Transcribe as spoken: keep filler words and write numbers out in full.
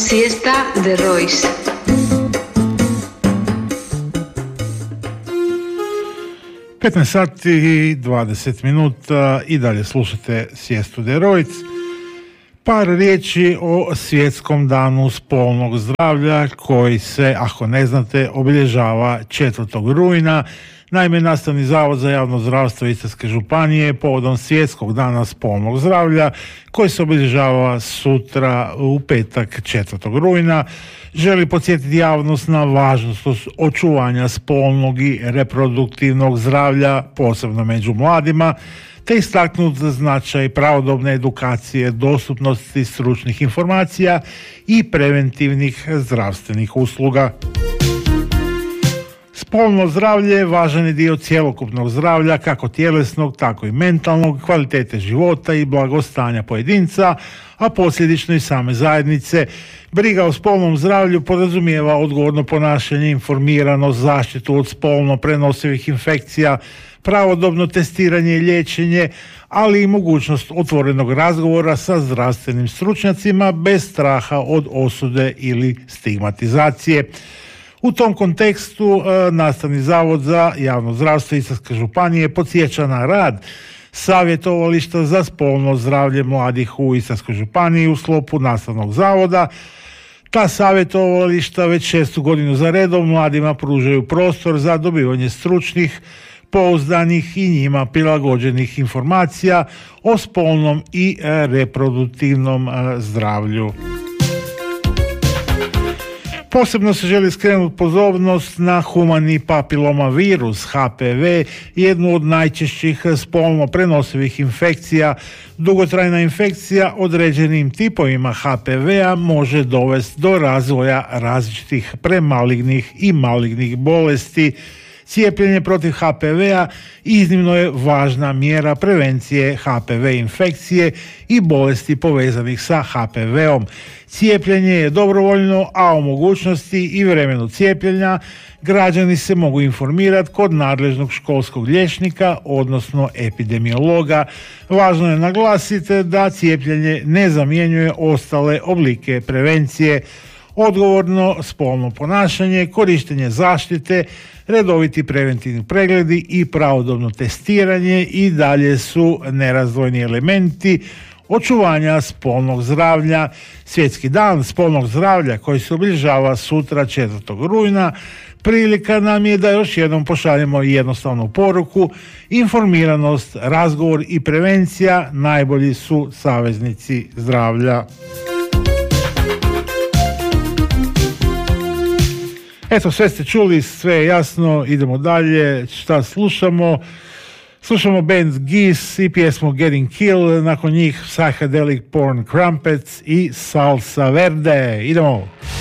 Siesta de Royce. petnaest sati i dvadeset minuta i dalje slušate Siestu de Royce. Par riječi o Svjetskom danu spolnog zdravlja koji se, ako ne znate, obilježava četvrtog rujna. Naime, Nastavni zavod za javno zdravstvo Istarske županije povodom Svjetskog dana spolnog zdravlja koji se obilježava sutra u petak četvrtog rujna želi podsjetiti javnost na važnost očuvanja spolnog i reproduktivnog zdravlja, posebno među mladima, te istaknuti značaj pravodobne edukacije, dostupnosti stručnih informacija i preventivnih zdravstvenih usluga. Spolno zdravlje važan je dio cjelokupnog zdravlja, kako tjelesnog, tako i mentalnog, kvalitete života i blagostanja pojedinca, a posljedično i same zajednice. Briga o spolnom zdravlju podrazumijeva odgovorno ponašanje, informiranost, zaštitu od spolno prenosivih infekcija, pravodobno testiranje i liječenje, ali i mogućnost otvorenog razgovora sa zdravstvenim stručnjacima bez straha od osude ili stigmatizacije. U tom kontekstu Nastavni zavod za javno zdravstvo Istarske županije podsjeća na rad savjetovališta za spolno zdravlje mladih u Istarskoj županiji u sklopu Nastavnog zavoda. Ta savjetovališta već šestu godinu za redom mladima pružaju prostor za dobivanje stručnih, pouzdanih i njima prilagođenih informacija o spolnom i reproduktivnom zdravlju. Posebno se želi skrenuti pozornost na humani papiloma virus, H P V, jednu od najčešćih spolno prenosivih infekcija. Dugotrajna infekcija određenim tipovima H P V-a može dovesti do razvoja različitih premalignih i malignih bolesti. Cijepljenje protiv H P V-a iznimno je važna mjera prevencije H P V infekcije i bolesti povezanih sa H P V-om. Cijepljenje je dobrovoljno, a o mogućnosti i vremenu cijepljenja građani se mogu informirati kod nadležnog školskog liječnika, odnosno epidemiologa. Važno je naglasiti da cijepljenje ne zamjenjuje ostale oblike prevencije. Odgovorno spolno ponašanje, korištenje zaštite, redoviti preventivni pregledi i pravodobno testiranje i dalje su nerazdvojni elementi očuvanja spolnog zdravlja. Svjetski dan spolnog zdravlja koji se obilježava sutra četvrtog rujna prilika nam je da još jednom pošaljemo jednostavnu poruku: informiranost, razgovor i prevencija najbolji su saveznici zdravlja. Eto, sve ste čuli, sve je jasno, idemo dalje. Šta slušamo? Slušamo band Geese i pjesmu Getting Killed, nakon njih Psychedelic Porn Crumpets i Salsa Verde. Idemo!